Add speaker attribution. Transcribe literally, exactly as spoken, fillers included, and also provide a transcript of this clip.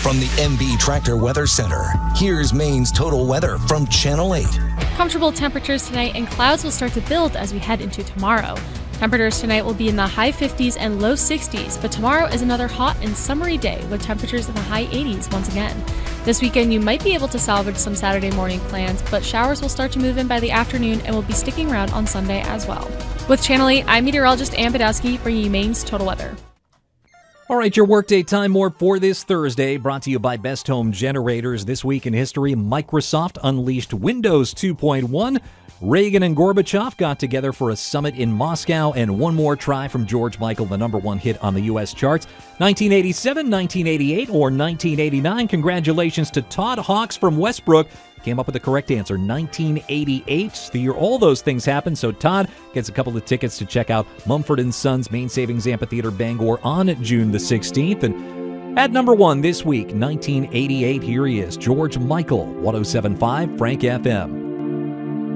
Speaker 1: from the M B Tractor Weather Center, here's Maine's total weather from Channel eight.
Speaker 2: Comfortable temperatures tonight, and clouds will start to build as we head into tomorrow. Temperatures tonight will be in the high fifties and low sixties, but tomorrow is another hot and summery day with temperatures in the high eighties once again. This weekend, you might be able to salvage some Saturday morning plans, but showers will start to move in by the afternoon and will be sticking around on Sunday as well. With Channel eight, I'm meteorologist Ann Badowski, bringing you Maine's total weather.
Speaker 3: All right, your Workday Time Warp for this Thursday, brought to you by Best Home Generators. This week in history, Microsoft unleashed Windows two point one. Reagan and Gorbachev got together for a summit in Moscow, and one more try from George Michael, the number one hit on the U S charts. nineteen eighty-seven, nineteen eighty-eight, or nineteen eighty-nine. Congratulations to Todd Hawks from Westbrook. Came up with the correct answer, nineteen eighty-eight, the year all those things happened. So Todd gets a couple of tickets to check out Mumford and Sons Main Savings Amphitheater Bangor on June the sixteenth. And at number one this week, nineteen eighty-eight, here he is, George Michael, one oh seven point five Frank F M.